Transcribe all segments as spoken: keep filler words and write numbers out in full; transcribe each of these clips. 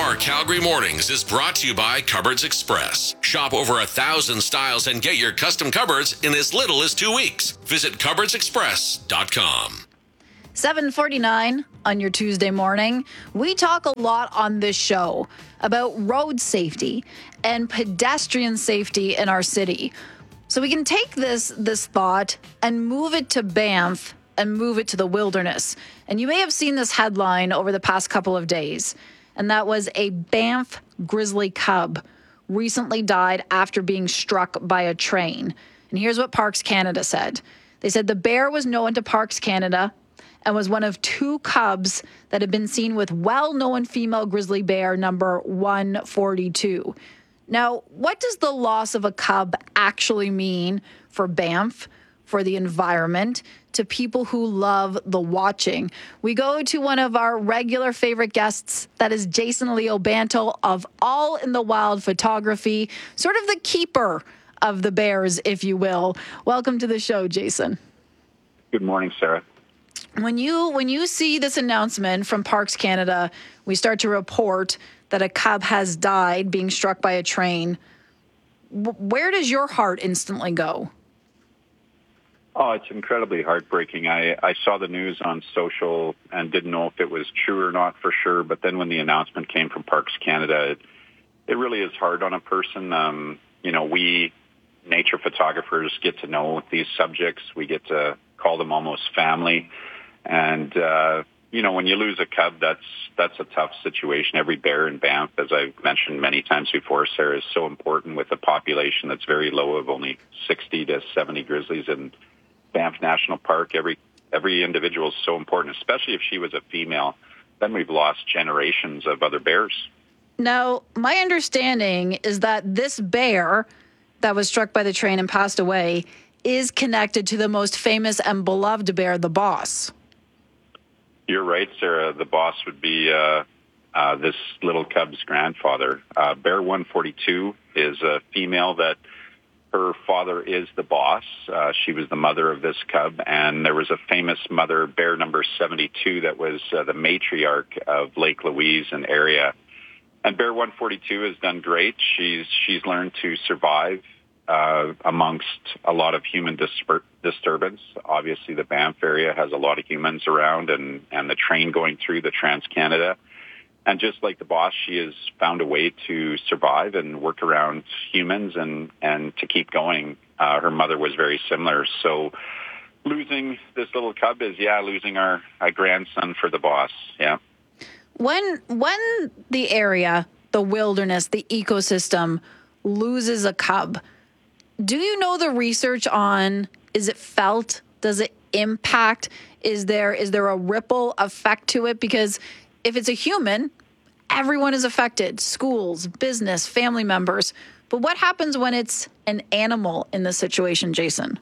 Our Calgary Mornings is brought to you by Cupboards Express. Shop over a thousand styles and get your custom cupboards in as little as two weeks. Visit cupboards express dot com. seven forty-nine on your Tuesday morning. We talk a lot on this show about road safety and pedestrian safety in our city. So we can take this this thought and move it to Banff and move it to the wilderness. And you may have seen this headline over the past couple of days, and that was a Banff grizzly cub recently died after being struck by a train. And here's what Parks Canada said. They said the bear was known to Parks Canada and was one of two cubs that had been seen with well-known female grizzly bear number one forty-two. Now, what does the loss of a cub actually mean for Banff, for the environment, to people who love the watching? We go to one of our regular favorite guests, that is Jason Leo-Banto of All in the Wild Photography, sort of the keeper of the bears, if you will. Welcome to the show, Jason. Good morning, Sarah. When you when you see this announcement from Parks Canada, we start to report that a cub has died being struck by a train. Where does your heart instantly go? Oh, it's incredibly heartbreaking. I, I saw the news on social and didn't know if it was true or not for sure. But then when the announcement came from Parks Canada, it, it really is hard on a person. Um, you know, we nature photographers get to know these subjects. We get to call them almost family. And, uh, you know, when you lose a cub, that's that's a tough situation. Every bear in Banff, as I've mentioned many times before, Sarah, is so important with a population that's very low of only sixty to seventy grizzlies in Banff National Park. Every every individual is so important, especially if she was a female. Then we've lost generations of other bears. Now, my understanding is that this bear that was struck by the train and passed away is connected to the most famous and beloved bear, the Boss. You're right, Sarah. The Boss would be uh, uh, this little cub's grandfather. Uh, Bear one forty-two is a female that her father is the Boss. Uh, she was the mother of this cub, and there was a famous mother, Bear number seventy-two, that was uh, the matriarch of Lake Louise and area. And Bear one forty-two has done great. She's she's learned to survive uh, amongst a lot of human disper- disturbance. Obviously, the Banff area has a lot of humans around, and, and the train going through the Trans-Canada. And just like the Boss, she has found a way to survive and work around humans and, and to keep going. Uh, her mother was very similar. So losing this little cub is, yeah, losing our, our grandson for the Boss, yeah. When when the area, the wilderness, the ecosystem loses a cub, do you know the research on, is it felt? Does it impact? Is there is there a ripple effect to it? Because if it's a human, everyone is affected, schools, business, family members. But what happens when it's an animal in this situation, Jason?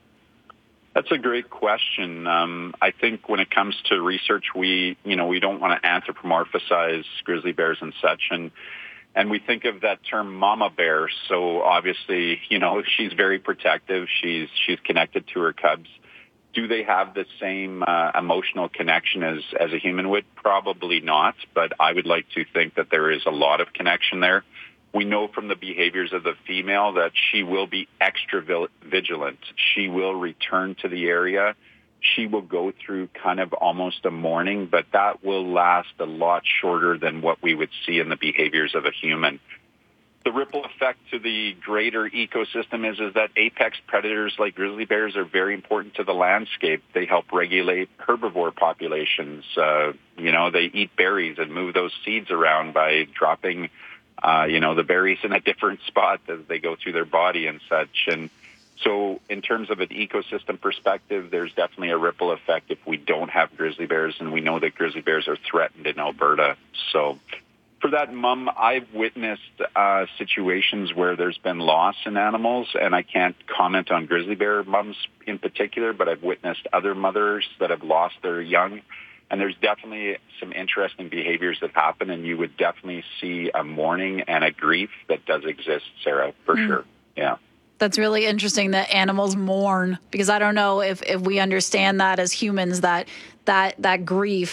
That's a great question. Um, I think when it comes to research, we, you know, we don't want to anthropomorphize grizzly bears and such. And, and we think of that term mama bear. So obviously, you know, she's very protective. She's, she's connected to her cubs. Do they have the same uh, emotional connection as, as a human would? Probably not, but I would like to think that there is a lot of connection there. We know from the behaviors of the female that she will be extra vigilant. She will return to the area. She will go through kind of almost a mourning, but that will last a lot shorter than what we would see in the behaviors of a human. The ripple effect to the greater ecosystem is, is that apex predators like grizzly bears are very important to the landscape. They help regulate herbivore populations. Uh, you know, they eat berries and move those seeds around by dropping, uh, you know, the berries in a different spot as they go through their body and such. And so in terms of an ecosystem perspective, there's definitely a ripple effect if we don't have grizzly bears, and we know that grizzly bears are threatened in Alberta. So for that mum, I've witnessed uh, situations where there's been loss in animals, and I can't comment on grizzly bear mums in particular, but I've witnessed other mothers that have lost their young. And there's definitely some interesting behaviors that happen, and you would definitely see a mourning and a grief that does exist, Sarah, for mm. sure. Yeah. That's really interesting that animals mourn, because I don't know if, if we understand that as humans, that that that grief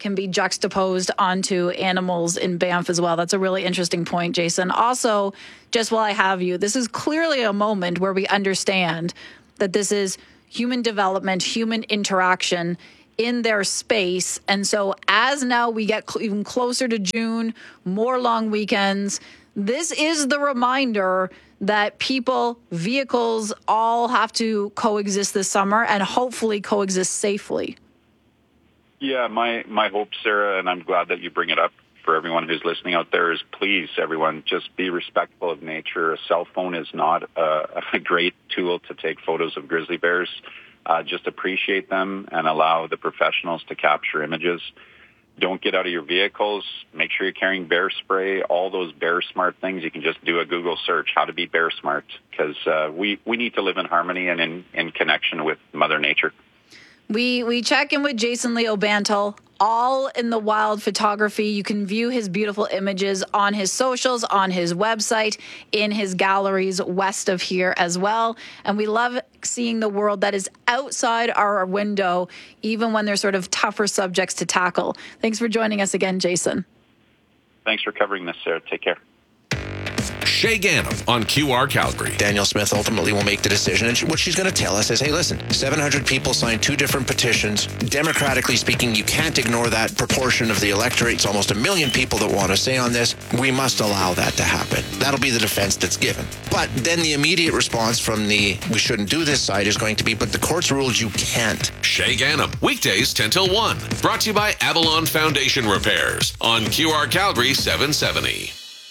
can be juxtaposed onto animals in Banff as well. That's a really interesting point, Jason. Also, just while I have you, this is clearly a moment where we understand that this is human development, human interaction in their space. And so as now we get cl- even closer to June, more long weekends, this is the reminder that people, vehicles, all have to coexist this summer and hopefully coexist safely. Yeah, my, my hope, Sarah, and I'm glad that you bring it up for everyone who's listening out there, is please, everyone, just be respectful of nature. A cell phone is not a, a great tool to take photos of grizzly bears. Uh, just appreciate them and allow the professionals to capture images. Don't get out of your vehicles. Make sure you're carrying bear spray, all those bear smart things. You can just do a Google search, how to be bear smart, because uh, we, we need to live in harmony and in, in connection with Mother Nature. We we check in with Jason Leo Bantle, all in the wild photography. You can view his beautiful images on his socials, on his website, in his galleries west of here as well. And we love seeing the world that is outside our window, even when there's sort of tougher subjects to tackle. Thanks for joining us again, Jason. Thanks for covering this, Sarah. Take care. Shay Ganem on Q R Calgary. Danielle Smith ultimately will make the decision. And what she's going to tell us is, hey, listen, seven hundred people signed two different petitions. Democratically speaking, you can't ignore that proportion of the electorate. It's almost a million people that want to say on this. We must allow that to happen. That'll be the defense that's given. But then the immediate response from the we shouldn't do this side is going to be, but the courts ruled you can't. Shay Ganem, weekdays ten till one. Brought to you by Avalon Foundation Repairs on Q R Calgary seven seventy.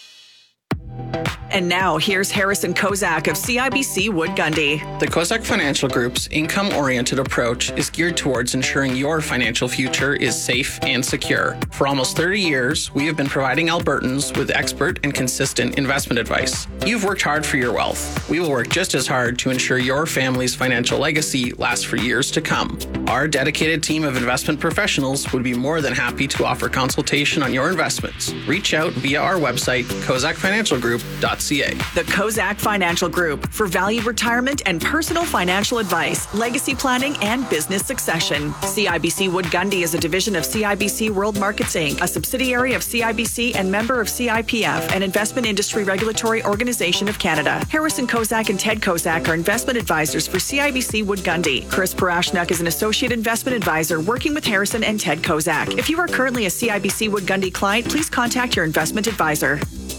And now, here's Harrison Kozak of C I B C Wood Gundy. The Kozak Financial Group's income-oriented approach is geared towards ensuring your financial future is safe and secure. For almost thirty years, we have been providing Albertans with expert and consistent investment advice. You've worked hard for your wealth. We will work just as hard to ensure your family's financial legacy lasts for years to come. Our dedicated team of investment professionals would be more than happy to offer consultation on your investments. Reach out via our website, kozak financial group dot c a. The Kozak Financial Group for valued retirement and personal financial advice, legacy planning, and business succession. C I B C Wood Gundy is a division of C I B C World Markets Incorporated, a subsidiary of C I B C and member of C I P F, an investment industry regulatory organization of Canada. Harrison Kozak and Ted Kozak are investment advisors for C I B C Wood Gundy. Chris Parashnuk is an associate investment advisor working with Harrison and Ted Kozak. If you are currently a C I B C Wood Gundy client, please contact your investment advisor.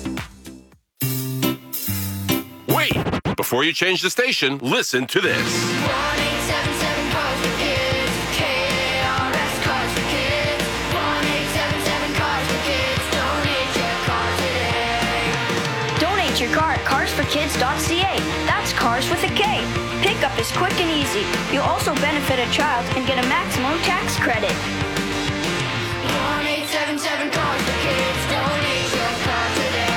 Wait! Before you change the station, listen to this. one eight seven seven Cars for Kids, K A R S Cars for Kids. one eight seven seven Cars for Kids. Donate your car today. Donate your car at cars for kids dot c a. That's cars with a K. Pickup is quick and easy. You'll also benefit a child and get a maximum tax credit. one eight seven seven Cars for Kids. Donate your car today.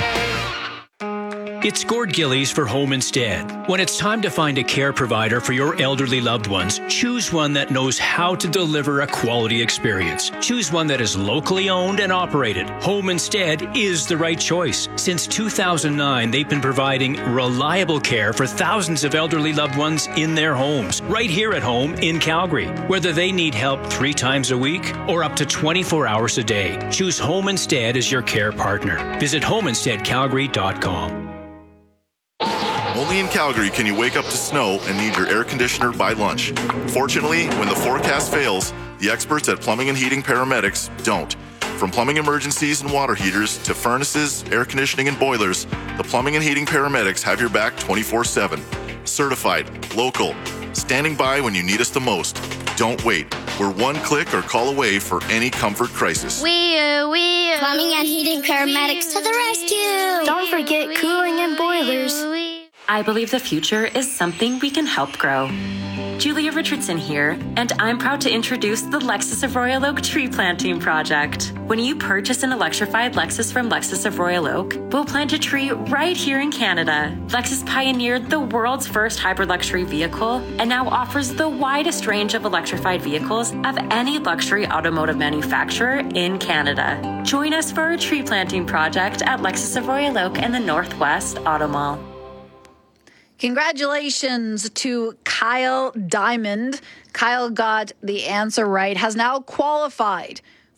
It's Gord Gillies for Home Instead. When it's time to find a care provider for your elderly loved ones, choose one that knows how to deliver a quality experience. Choose one that is locally owned and operated. Home Instead is the right choice. Since two thousand nine, they've been providing reliable care for thousands of elderly loved ones in their homes, right here at home in Calgary. Whether they need help three times a week or up to twenty-four hours a day, choose Home Instead as your care partner. Visit home instead calgary dot com. Only in Calgary can you wake up to snow and need your air conditioner by lunch. Fortunately, when the forecast fails, the experts at Plumbing and Heating Paramedics don't. From plumbing emergencies and water heaters to furnaces, air conditioning, and boilers, the Plumbing and Heating Paramedics have your back twenty-four seven. Certified, local, standing by when you need us the most. Don't wait. We're one click or call away for any comfort crisis. We, uh, we, uh, Plumbing and Heating Paramedics to the rescue. Don't forget cooling and boilers. I believe the future is something we can help grow. Julia Richardson here, and I'm proud to introduce the Lexus of Royal Oak Tree Planting Project. When you purchase an electrified Lexus from Lexus of Royal Oak, we'll plant a tree right here in Canada. Lexus pioneered the world's first hybrid luxury vehicle and now offers the widest range of electrified vehicles of any luxury automotive manufacturer in Canada. Join us for our tree planting project at Lexus of Royal Oak and the Northwest Auto Mall. Congratulations to Kyle Diamond. Kyle got the answer right, has now qualified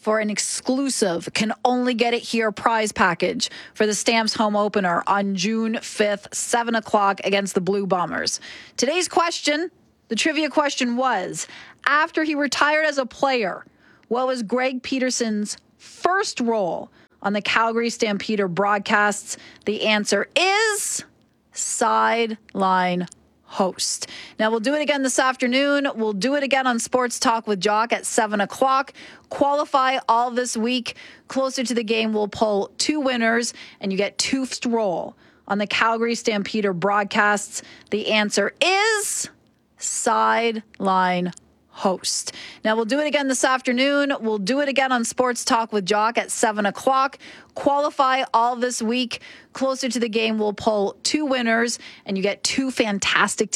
for an exclusive, can only get it here prize package for the Stamps home opener on June fifth, seven o'clock against the Blue Bombers. Today's question, the trivia question was, after he retired as a player, what was Greg Peterson's first role on the Calgary Stampeder broadcasts? The answer is sideline host. Now, we'll do it again this afternoon. We'll do it again on Sports Talk with Jock at seven o'clock. Qualify all this week. Closer to the game, we'll pull two winners, and you get two first role on the Calgary Stampeder broadcasts. The answer is sideline host. Now, we'll do it again this afternoon. We'll do it again on Sports Talk with Jock at seven o'clock. Qualify all this week. Closer to the game, we'll pull two winners, and you get two fantastic